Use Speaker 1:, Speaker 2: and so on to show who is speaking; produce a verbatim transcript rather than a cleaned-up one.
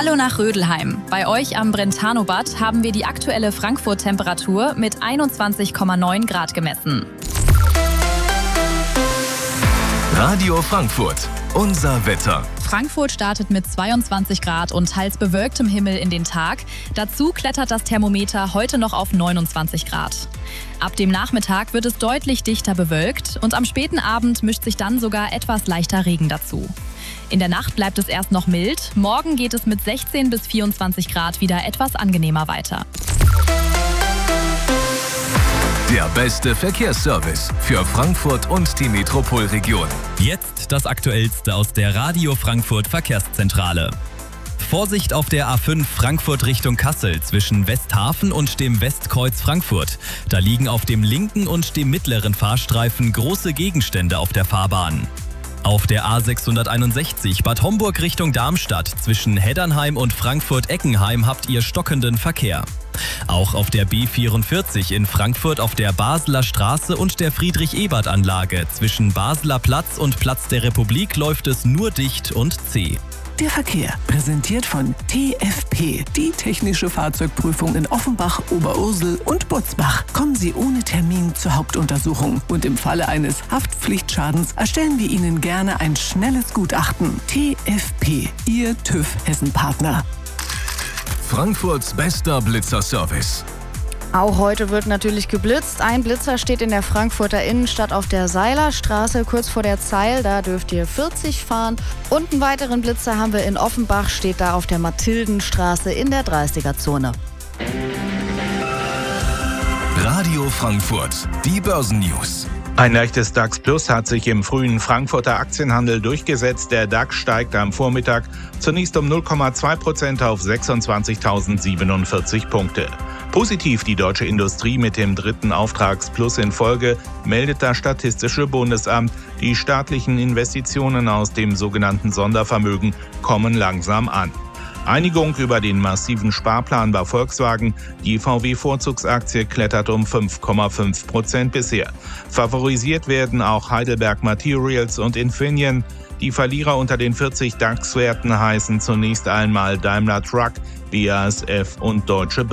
Speaker 1: Hallo nach Rödelheim. Bei euch am Brentano-Bad haben wir die aktuelle Frankfurt-Temperatur mit einundzwanzig Komma neun Grad gemessen.
Speaker 2: Radio Frankfurt, unser Wetter.
Speaker 1: Frankfurt startet mit zweiundzwanzig Grad und teils bewölktem Himmel in den Tag. Dazu klettert das Thermometer heute noch auf neunundzwanzig Grad. Ab dem Nachmittag wird es deutlich dichter bewölkt und am späten Abend mischt sich dann sogar etwas leichter Regen dazu. In der Nacht bleibt es erst noch mild. Morgen geht es mit sechzehn bis vierundzwanzig Grad wieder etwas angenehmer weiter.
Speaker 2: Der beste Verkehrsservice für Frankfurt und die Metropolregion.
Speaker 3: Jetzt das Aktuellste aus der Radio Frankfurt Verkehrszentrale. Vorsicht auf der A fünf Frankfurt Richtung Kassel zwischen Westhafen und dem Westkreuz Frankfurt. Da liegen auf dem linken und dem mittleren Fahrstreifen große Gegenstände auf der Fahrbahn. Auf der A sechshunderteinundsechzig Bad Homburg Richtung Darmstadt zwischen Heddernheim und Frankfurt-Eckenheim habt ihr stockenden Verkehr. Auch auf der B vierundvierzig in Frankfurt auf der Basler Straße und der Friedrich-Ebert-Anlage zwischen Basler Platz und Platz der Republik läuft es nur dicht und zäh.
Speaker 4: Der Verkehr, präsentiert von T F P, die technische Fahrzeugprüfung in Offenbach, Oberursel und Butzbach. Kommen Sie ohne Termin zur Hauptuntersuchung und im Falle eines Haftpflichtschadens erstellen wir Ihnen gerne ein schnelles Gutachten. T F P, Ihr TÜV Hessen-Partner.
Speaker 2: Frankfurts bester Blitzerservice.
Speaker 5: Auch heute wird natürlich geblitzt. Ein Blitzer steht in der Frankfurter Innenstadt auf der Seilerstraße, kurz vor der Zeil. Da dürft ihr vierzig fahren. Und einen weiteren Blitzer haben wir in Offenbach, steht da auf der Mathildenstraße in der dreißiger-Zone.
Speaker 2: Radio Frankfurt, die Börsennews.
Speaker 6: Ein leichtes DAX Plus hat sich im frühen Frankfurter Aktienhandel durchgesetzt. Der DAX steigt am Vormittag zunächst um null Komma zwei Prozent auf sechsundzwanzigtausendsiebenundvierzig Punkte. Positiv die deutsche Industrie mit dem dritten Auftragsplus in Folge, meldet das Statistische Bundesamt. Die staatlichen Investitionen aus dem sogenannten Sondervermögen kommen langsam an. Einigung über den massiven Sparplan bei Volkswagen. Die V W-Vorzugsaktie klettert um fünf Komma fünf Prozent bisher. Favorisiert werden auch Heidelberg Materials und Infineon. Die Verlierer unter den vierzig DAX-Werten heißen zunächst einmal Daimler Truck, B A S F und Deutsche Börse.